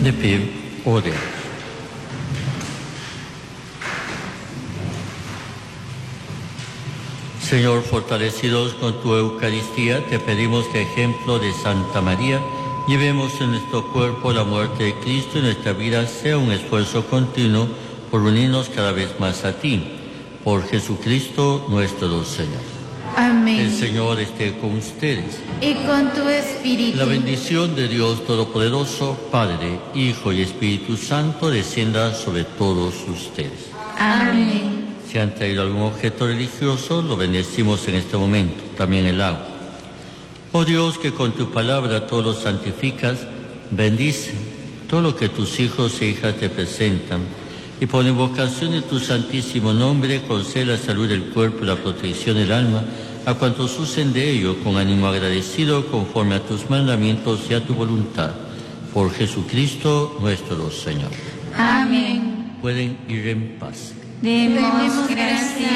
De pie, oremos. Señor, fortalecidos con tu Eucaristía, te pedimos que, ejemplo de Santa María, llevemos en nuestro cuerpo la muerte de Cristo y nuestra vida sea un esfuerzo continuo por unirnos cada vez más a ti. Por Jesucristo nuestro Señor. Amén. El Señor esté con ustedes. Y con tu espíritu. La bendición de Dios Todopoderoso, Padre, Hijo y Espíritu Santo, descienda sobre todos ustedes. Amén. Si han traído algún objeto religioso, lo bendecimos en este momento, también el agua. Oh Dios, que con tu palabra todos los santificas, bendice todo lo que tus hijos e hijas te presentan, y por invocación de tu santísimo nombre, concede la salud del cuerpo y la protección del alma a cuantos usen de ello con ánimo agradecido, conforme a tus mandamientos y a tu voluntad. Por Jesucristo nuestro Señor. Amén. Pueden ir en paz. Demos gracias